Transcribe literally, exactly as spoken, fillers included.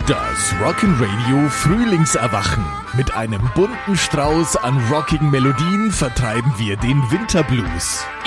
Das Rockin' Frühlingserwachen. Mit einem bunten Strauß an rockigen Melodien vertreiben wir den Winterblues.